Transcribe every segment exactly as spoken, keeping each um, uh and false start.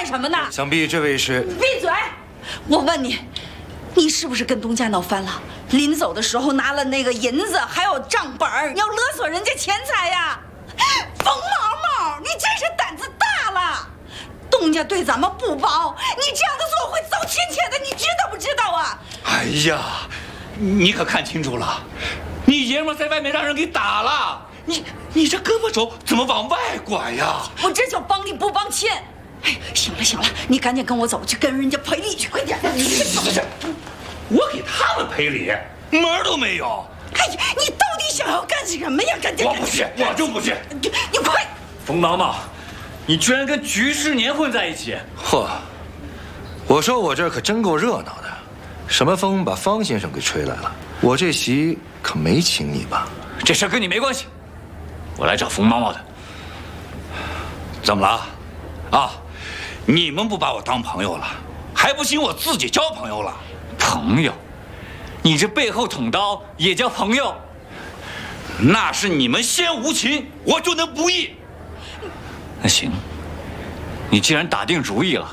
什么呢？ 想必这位是…… 闭嘴！我问你，你是不是跟东家闹翻了？临走的时候拿了那个银子，还有账本儿，要勒索人家钱财呀？冯毛毛，你真是胆子大了！东家对咱们不薄，你这样的做会遭天谴的，你知道不知道啊？ 哎呀，你可看清楚了，你爷们在外面让人给打了，你你这胳膊肘怎么往外拐呀？ 我这叫帮理不帮亲。哎，行了行了，你赶紧跟我走，去跟人家赔礼去，快点！你走这，我给他们赔礼，门儿都没有。 哎呀，你到底想要干什么呀？赶紧！ 我不去，我就不去。 你你快！ 冯毛毛，你居然跟菊世年混在一起！ 嚯，我说我这儿可真够热闹的，什么风把方先生给吹来了？我这席可没请你吧？ 这事跟你没关系，我来找冯毛毛的。 怎么了？啊，你们不把我当朋友了，还不行我自己交朋友了？ 朋友？你这背后捅刀也叫朋友？ 那是你们先无情，我就能不义。 那行，你既然打定主意了，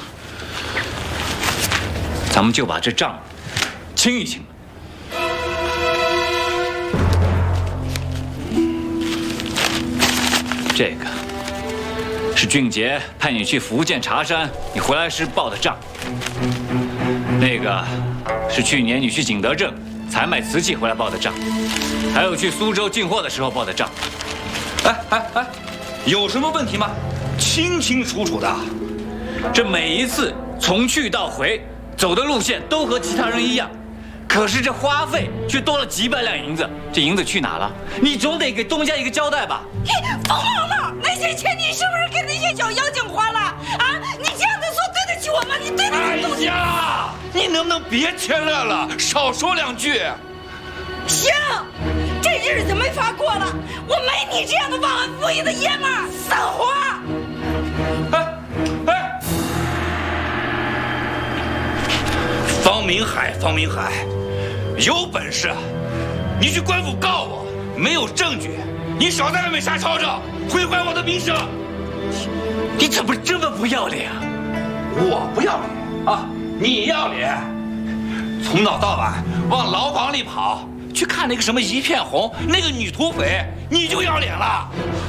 咱们就把这账清一清。这个是俊杰派你去福建茶山，你回来时报的账。那个是去年你去景德镇采买瓷器回来报的账，还有去苏州进货的时候报的账。 哎哎哎，有什么问题吗？清清楚楚的。 这每一次从去到回走的路线都和其他人一样，可是这花费却多了几百两银子，这银子去哪了？你总得给东家一个交代吧？ 冯毛毛，那些钱你是不是给那些小妖精花了？啊，你这样的做对得起我吗？你对得起东家？ 哎呀，你能不能别谦让了，少说两句？ 行，这日子没法过了，我没你这样的忘恩负义的爷们儿，散伙！ 哎哎，方明海，方明海，有本事你去官府告我，没有证据，你少在外面瞎吵吵，毁坏我的名声。 你怎么这么不要脸啊？ 我不要脸啊，你要脸！从早到晚往牢房里跑，去看那个什么一片红，那个女土匪，你就要脸了。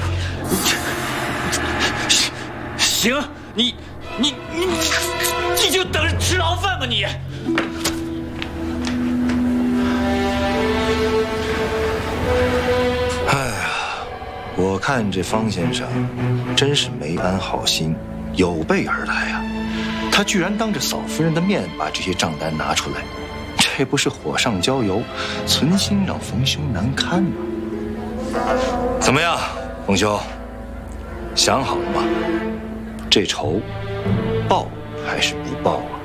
行，你你你你就等着吃牢饭吧你！ 哎呀，我看这方先生真是没安好心，有备而来呀！他居然当着嫂夫人的面把这些账单拿出来，这不是火上浇油，存心让冯兄难堪吗？怎么样，冯兄，想好了吗？这仇报还是不报啊？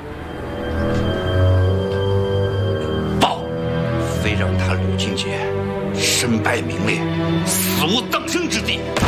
报，非让他吕俊杰身败名裂，死无葬身之地。